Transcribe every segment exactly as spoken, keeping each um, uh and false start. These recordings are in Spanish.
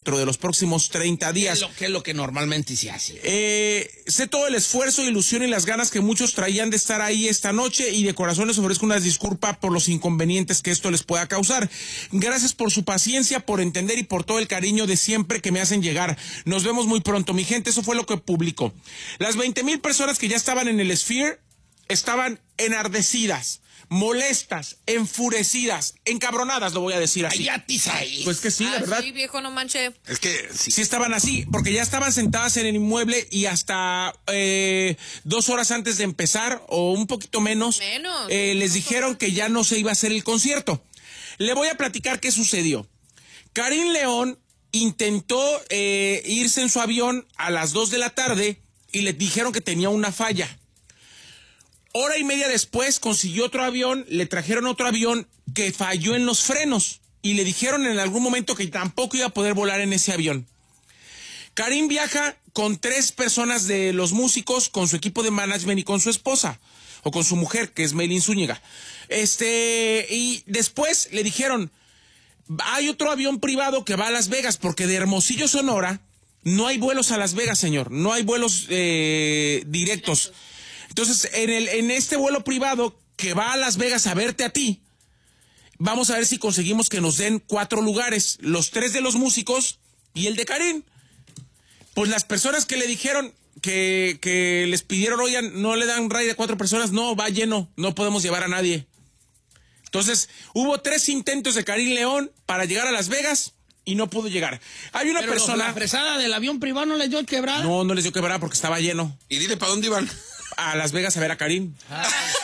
dentro de los próximos treinta días. ¿Qué es lo, qué es lo que normalmente se hace? Eh, sé todo el esfuerzo, ilusión y las ganas que muchos traían de estar ahí esta noche y de corazón les ofrezco una disculpa por los inconvenientes que esto les pueda causar. Gracias por su paciencia, por entender y por todo el cariño de siempre que me hacen llegar. Nos vemos muy pronto, mi gente. Eso fue lo que publicó. Las veinte mil personas que ya estaban en el Sphere estaban enardecidas, molestas, enfurecidas, encabronadas, lo voy a decir así. Ay, ahí. Pues que sí, ah, la verdad. Sí, viejo, no manche. Es que sí. Sí estaban así, porque ya estaban sentadas en el inmueble y hasta eh, dos horas antes de empezar, o un poquito menos, Menos. Eh, les dijeron que ya no se iba a hacer el concierto. Le voy a platicar qué sucedió. Karim León intentó eh, irse en su avión a las dos de la tarde y le dijeron que tenía una falla. Hora y media después consiguió otro avión, le trajeron otro avión que falló en los frenos y le dijeron en algún momento que tampoco iba a poder volar en ese avión. Karim viaja con tres personas de los músicos, con su equipo de management y con su esposa, o con su mujer, que es Maylin Zúñiga. Este, y después le dijeron, hay otro avión privado que va a Las Vegas, porque de Hermosillo, Sonora, no hay vuelos a Las Vegas, señor, no hay vuelos eh, directos. Entonces, en, el, en este vuelo privado que va a Las Vegas a verte a ti, vamos a ver si conseguimos que nos den cuatro lugares, los tres de los músicos y el de Karim. Pues las personas que le dijeron que, que les pidieron, oigan, no le dan ride a cuatro personas, no, va lleno, no podemos llevar a nadie. Entonces, hubo tres intentos de Karim León para llegar a Las Vegas y no pudo llegar. Hay una Pero persona... ¿La fresada del avión privado no les dio quebrada? No, no les dio quebrada porque estaba lleno. ¿Y dile para dónde iban? A Las Vegas a ver a Karim. La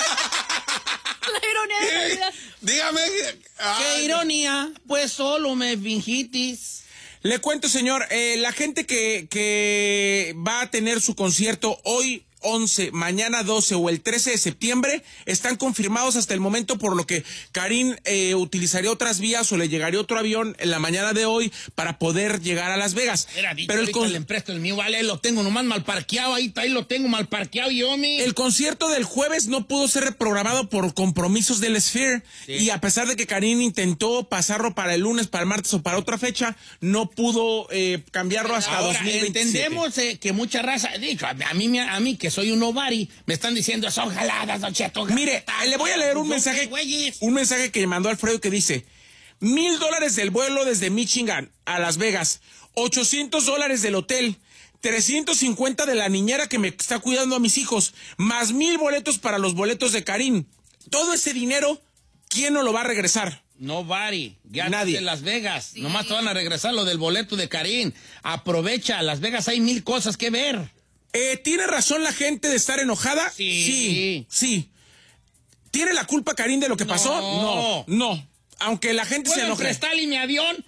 ironía de la vida. Dígame. ¡Qué ironía! Pues solo me fingitis. Le cuento, señor, eh, la gente que, que va a tener su concierto hoy once, mañana doce o el trece de septiembre están confirmados hasta el momento, por lo que Karim eh, utilizaría otras vías o le llegaría otro avión en la mañana de hoy para poder llegar a Las Vegas. Era dicho, Pero el, con... le empresto el mío, vale, lo tengo nomás mal parqueado, ahí, ahí lo tengo mal parqueado yo, mi. El concierto del jueves no pudo ser reprogramado por compromisos del Sphere, sí. Y a pesar de que Karim intentó pasarlo para el lunes, para el martes o para otra fecha, no pudo eh, cambiarlo hasta Ahora, dos mil veintisiete. Entendemos eh, que mucha raza, dicho, a mí, a mí que soy un nobody, me están diciendo son jaladas, Don Cheto. Mire, le voy a leer un mensaje, un mensaje que mandó Alfredo que dice: mil dólares del vuelo desde Michigan a Las Vegas, ochocientos dólares del hotel, trescientos cincuenta de la niñera que me está cuidando a mis hijos, más mil boletos para los boletos de Karim. Todo ese dinero, ¿quién no lo va a regresar? Nobody. Ya nadie. En Las Vegas. Sí. Nomás te van a regresar lo del boleto de Karim. Aprovecha, Las Vegas hay mil cosas que ver. Eh, ¿Tiene razón la gente de estar enojada? Sí. Sí. Sí. ¿Tiene la culpa Karim de lo que No. pasó? No. No. Aunque la gente se ¿Puedo enoje. prestarle mi avión?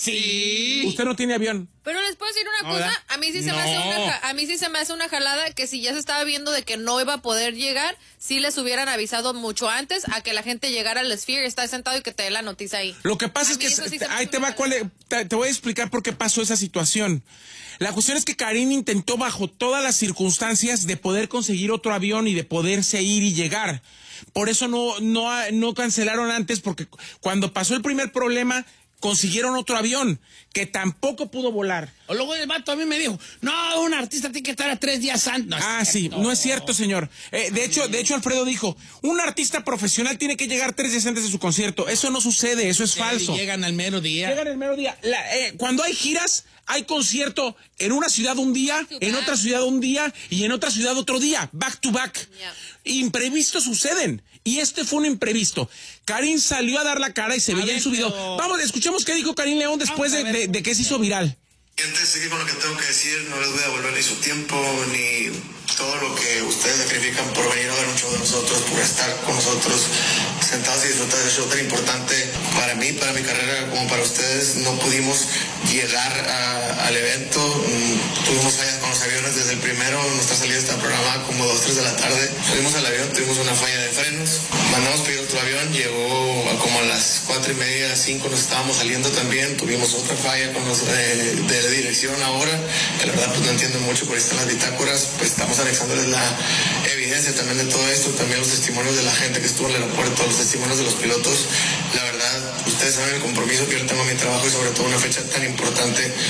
Sí. Usted no tiene avión. Pero les puedo decir una No, cosa, ¿verdad? a mí sí se No. me hace una ja- a mí sí se me hace una jalada que si ya se estaba viendo de que no iba a poder llegar, sí les hubieran avisado mucho antes a que la gente llegara al Sphere, está sentado y que te dé la noticia ahí. Lo que pasa A es mí que eso sí se me ahí hace te una va cuál es- te, te voy a explicar por qué pasó esa situación. La cuestión es que Karim intentó bajo todas las circunstancias de poder conseguir otro avión y de poderse ir y llegar. Por eso no no no cancelaron antes, porque cuando pasó el primer problema consiguieron otro avión que tampoco pudo volar. O luego el vato a mí me dijo, no, un artista tiene que estar a tres días antes. No, Ah, es sí, cierto. no es cierto, señor. Eh, de hecho, de hecho, Alfredo dijo, un artista profesional tiene que llegar tres días antes de su concierto. Eso no sucede, eso es Sí, falso. Llegan al mero día. Llegan el mero día. La, eh, cuando hay giras, hay concierto en una ciudad un día, to en back. otra ciudad un día y en otra ciudad otro día. Back to back. Yeah. Imprevistos suceden. Y este fue un imprevisto. Karim salió a dar la cara y se A veía ver, en su video. pero- Vamos, escuchemos qué dijo Karim León después Vamos de, a ver. de- de que se hizo viral. Gente, seguir con lo que tengo que decir, no les voy a devolver ni su tiempo, ni todo lo que ustedes sacrifican por venir a ver un show de nosotros, por estar con nosotros sentados y disfrutar de ese show tan importante para mí, para mi carrera, como para ustedes. No pudimos llegar a- al evento, mm, tuvimos fallas con los aviones desde el primero, nuestra salida está programada como dos, tres de la tarde. Subimos al avión, tuvimos una falla de frenos, mandamos pedir otro avión, llegó a como a las cuatro y media, cinco, nos estábamos saliendo también, tuvimos otra falla con los de, de dirección ahora, que la verdad pues no entiendo mucho, por ahí están las bitácoras, pues estamos anexándoles la evidencia también de todo esto, también los testimonios de la gente que estuvo en el aeropuerto, los testimonios de los pilotos. La verdad, ustedes saben el compromiso que yo tengo en mi trabajo y sobre todo una fecha tan importante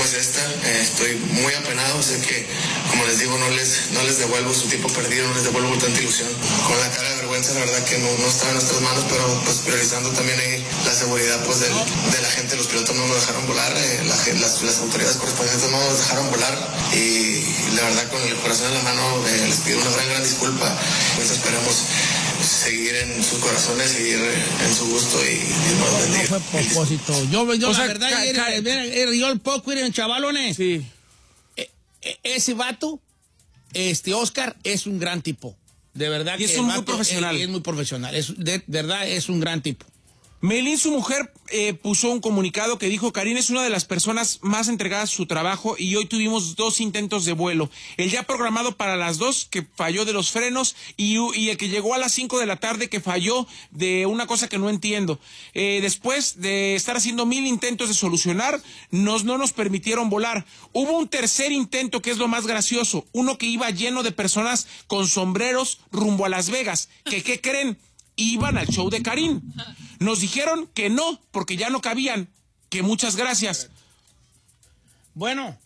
como es esta. Eh, estoy muy apenado, sé que, como les digo, no les, no les devuelvo su tiempo perdido, no les devuelvo tanta ilusión. Con la cara de vergüenza, la verdad que no, no está en nuestras manos, pero pues priorizando también ahí la seguridad pues del, de la gente. Los pilotos no nos dejaron volar, eh, la, las, las autoridades correspondientes no nos dejaron volar, y la verdad con el corazón en la mano eh, les pido una gran, gran disculpa. Pues esperemos seguir en sus corazones, seguir en su gusto, y Dios nos bendiga. No fue propósito. Yo, yo O la sea, verdad, ca- era, ca- era, era yo el poco, eran chavalones. Sí. E- e- ese vato, este Oscar, es un gran tipo. De verdad Y que es el un muy vato profesional. Es, es muy profesional. Es, de verdad, es un gran tipo. Melín, su mujer, eh, puso un comunicado que dijo: Karin es una de las personas más entregadas a su trabajo y hoy tuvimos dos intentos de vuelo. El ya programado para las dos, que falló de los frenos, y, y el que llegó a las cinco de la tarde, que falló de una cosa que no entiendo. Eh, después de estar haciendo mil intentos de solucionar, nos, no nos permitieron volar. Hubo un tercer intento, que es lo más gracioso, uno que iba lleno de personas con sombreros rumbo a Las Vegas. ¿Que qué creen? Iban al show de Karin. Nos dijeron que no, porque ya no cabían. Que muchas gracias. Bueno,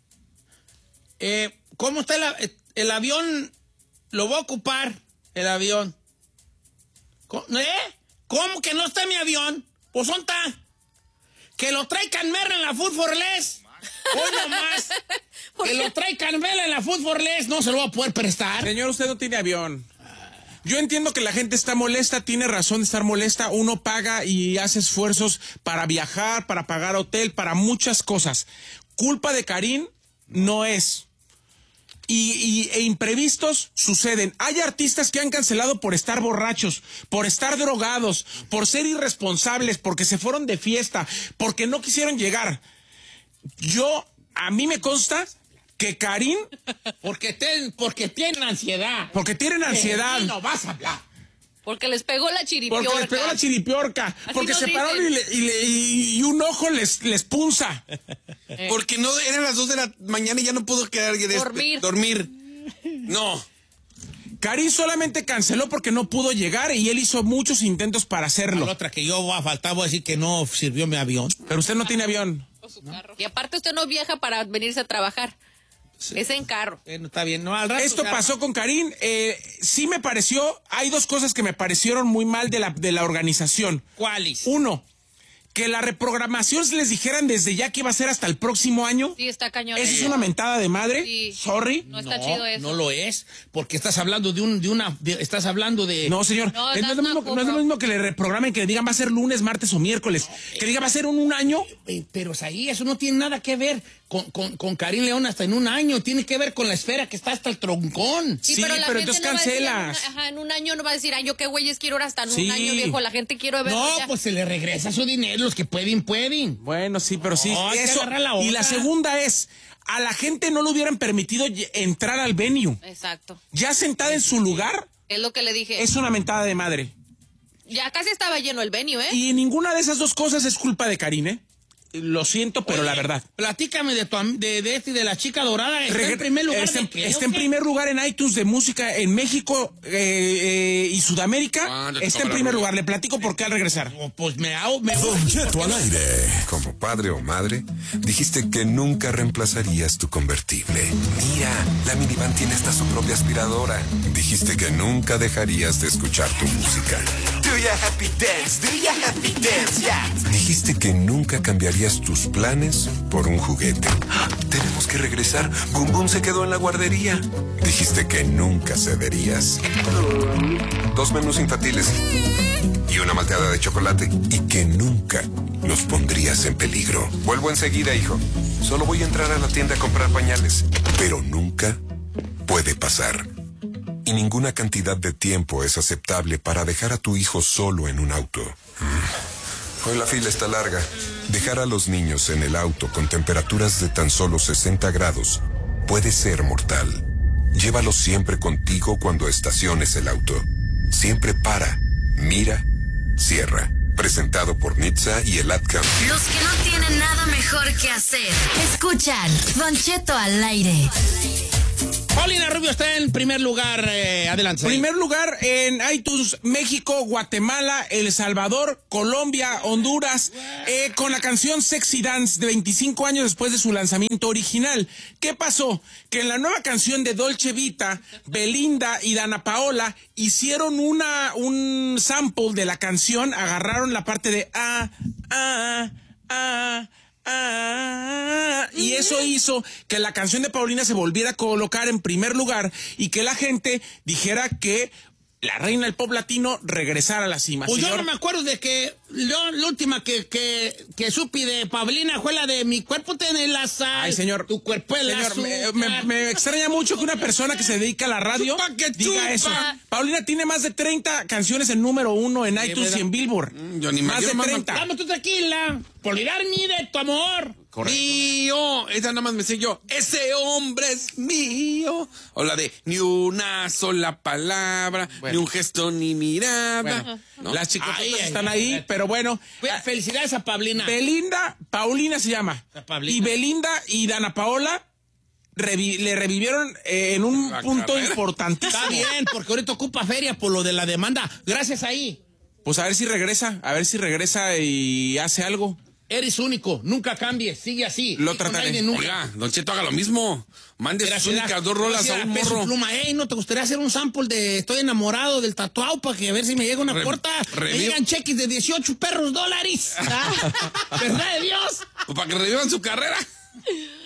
eh, ¿cómo está el, el avión? Lo voy a ocupar, el avión. ¿Cómo, ¿Eh? ¿Cómo que no está mi avión? Pues ¿dónde está? Que lo trae Canmerra en la Food for Less. Hoy nomás. Que lo trae Canmerra en la Food for Less. No se lo va a poder prestar. Señor, usted no tiene avión. Yo entiendo que la gente está molesta, tiene razón de estar molesta. Uno paga y hace esfuerzos para viajar, para pagar hotel, para muchas cosas. Culpa de Karin no es. Y, y e imprevistos suceden. Hay artistas que han cancelado por estar borrachos, por estar drogados, por ser irresponsables, porque se fueron de fiesta, porque no quisieron llegar. Yo, a mí me consta que Karin, Porque, te, porque tienen ansiedad. porque tienen ansiedad, Eh, no vas a hablar. Porque les pegó la chiripiorca. porque les pegó la chiripiorca, Así porque nos se pararon y, dicen. le- y, le- y un ojo les, les punza. Porque no eran las dos de la mañana y ya no pudo quedar de- Dormir. dormir. No. Karin solamente canceló porque no pudo llegar y él hizo muchos intentos para La hacerlo. otra que yo voy a faltar, voy a decir que no sirvió mi avión. Pero usted no tiene avión. Y aparte usted no viaja para venirse a trabajar. Es en carro. Eh, no está bien, no, al rato Esto se pasó arma. con Karin. Eh, sí me pareció, hay dos cosas que me parecieron muy mal de la, de la organización. ¿Cuáles? Uno, que la reprogramación se les dijeran desde ya que iba a ser hasta el próximo año. Sí, está cañón. Eso es una mentada de madre. Sí. Sorry. No está no, chido eso. no lo es, porque estás hablando de un, de una, de- estás hablando de... No, señor. No, Eh, No, es that's lo mismo, not cool, no es lo bro. mismo que le reprogramen, que le digan va a ser lunes, martes o miércoles. Que le diga va a ser un, un año. Eh, Pero ahí eso no tiene nada que ver con, con, con Karin León hasta en un año, tiene que ver con la esfera que está hasta el troncón. Sí, la pero gente entonces no va a decir en cancelas. una- ajá, en un año no va a decir, ay, yo qué güeyes quiero ir hasta en Sí. un año, viejo. La gente quiero ver. No, pues se le regresa su dinero, los que pueden, pueden. Bueno, sí, pero sí. No, hay que eso. agarrar la Y otra. la segunda es, a la gente no le hubieran permitido lle- entrar al venue. Exacto. Ya sentada en su lugar, Es lo que le dije. es una mentada de madre. Ya casi estaba lleno el venue, ¿eh? Y ninguna de esas dos cosas es culpa de Karin, ¿eh? Lo siento, pero Oye, la verdad. Platícame de, tu, am- de, de este y de la chica dorada. ¿Está Reg- en primer lugar está, de en- qué, está o en qué? primer lugar en iTunes de música en México eh, eh, y Sudamérica. Ah, le está tocó en la primer rueda. lugar. Le platico por qué al regresar. Oh, pues me hago... Me Don Cheto al aire. Como padre o madre, dijiste que nunca reemplazarías tu convertible. Mira, la minivan tiene hasta su propia aspiradora. Dijiste que nunca dejarías de escuchar tu música. Do ya happy dance, do ya happy dance, yeah. Dijiste que nunca cambiarías tus planes por un juguete. ¡Ah! Tenemos que regresar. Boom Boom se quedó en la guardería. Dijiste que nunca cederías. Dos menús infantiles y una malteada de chocolate. Y que nunca los pondrías en peligro. Vuelvo enseguida, hijo. Solo voy a entrar a la tienda a comprar pañales. Pero nunca puede pasar. Y ninguna cantidad de tiempo es aceptable para dejar a tu hijo solo en un auto. Mm. Hoy la fila está larga. Dejar a los niños en el auto con temperaturas de tan solo sesenta grados puede ser mortal. Llévalos siempre contigo cuando estaciones el auto. Siempre para, mira, cierra. Presentado por Nitza y el AdCam. Los que no tienen nada mejor que hacer. Escuchan Don Cheto al aire. Paulina Rubio está en primer lugar. Eh, adelante. Primer lugar en iTunes, México, Guatemala, El Salvador, Colombia, Honduras, eh, con la canción Sexy Dance de veinticinco años después de su lanzamiento original. ¿Qué pasó? Que en la nueva canción de Dolce Vita, Belinda y Dana Paola hicieron una un sample de la canción, agarraron la parte de ah, ah, ah, Ah, y eso hizo que la canción de Paulina se volviera a colocar en primer lugar y que la gente dijera que la reina del pop latino regresara a la cima. Pues señor. yo no me acuerdo de que yo, la última que, que, que supe de Paulina fue la de Mi cuerpo tiene la sal. Ay, señor. Tu cuerpo es la Señor, me, azúcar. me, me extraña mucho que una persona que se dedica a la radio Chupa que diga chupa. eso. Paulina tiene más de treinta canciones en número uno en iTunes ¿verdad? y en Billboard. Mm, yo ni me- más yo de más me- treinta. Dame tu tequila, por olvidarme de tu amor. Mío, esa nada más me sé yo. Ese hombre es mío. O la de ni una sola palabra, Bueno. ni un gesto, ni mirada. Bueno, ¿no? las chicas Ay, ay, están ay, ahí, ay. pero bueno. Fe- Felicidades a Paulina. Belinda, Paulina se llama. A Paulina. Y Belinda y Dana Paola revi- le revivieron eh, en un La punto carrera. importantísimo. Está bien, porque ahorita ocupa feria por lo de la demanda. Gracias ahí. Pues a ver si regresa, a ver si regresa y hace algo. Eres único, nunca cambies, sigue así. Lo Y con trataré. alguien nunca. Oiga, Don Cheto, haga lo mismo. Mande sus Gracias, únicas dos rolas a gracias, un Peso morro. Pluma. Ey, ¿no te gustaría hacer un sample de Estoy enamorado del tatuado para que a ver si me llega una Re- corta? Me revivo. llegan cheques de dieciocho perros dólares. ¿Verdad de Dios? Pues para que revivan su carrera.